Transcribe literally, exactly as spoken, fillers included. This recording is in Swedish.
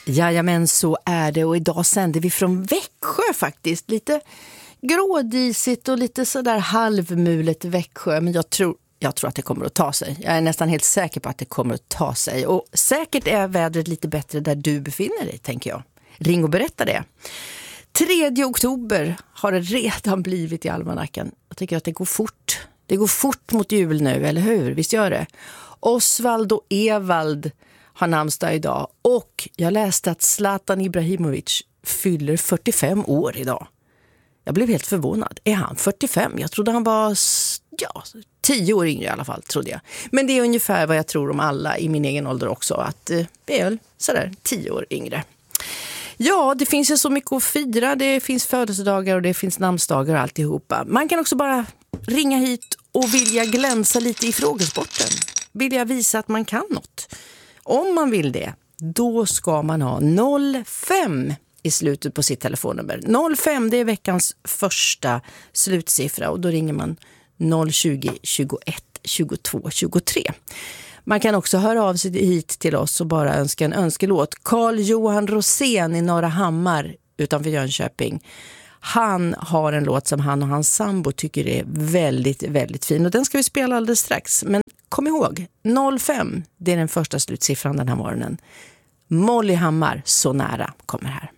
Jajamän, så är det, och idag sänder vi från Växjö faktiskt. Lite grådisigt och lite sådär halvmulet Växjö, men jag tror, jag tror att det kommer att ta sig. Jag är nästan helt säker på att det kommer att ta sig, och säkert är vädret lite bättre där du befinner dig, tänker jag. Ring och berätta det. tredje oktober har det redan blivit i almanackan. Jag tycker att det går fort. Det går fort mot jul nu, eller hur? Visst gör det? Osvald och Evald har namnsdag idag, och jag läste att Zlatan Ibrahimovic fyller fyrtiofem år idag. Jag blev helt förvånad. Är han fyrtiofem? Jag trodde han var ja, tio år yngre i alla fall, trodde jag. Men det är ungefär vad jag tror om alla i min egen ålder också, att eh, det är väl sådär tio år yngre. Ja, det finns ju så mycket att fira. Det finns födelsedagar och det finns namnsdagar och alltihopa. Man kan också bara ringa hit och vilja glänsa lite i frågesporten. Vilja visa att man kan något. Om man vill det, då ska man ha noll fem i slutet på sitt telefonnummer. noll fem, det är veckans första slutsiffra, och då ringer man noll tjugo, tjugoett, tjugotvå, tjugotre. Man kan också höra av sig hit till oss och bara önska en önskelåt. Carl Johan Rosén i Norra Hammar utanför Jönköping. Han har en låt som han och hans sambo tycker är väldigt, väldigt fin. Och den ska vi spela alldeles strax. Men kom ihåg, noll fem, det är den första slutsiffran den här morgonen. Molly Hammar, Så nära, kommer här.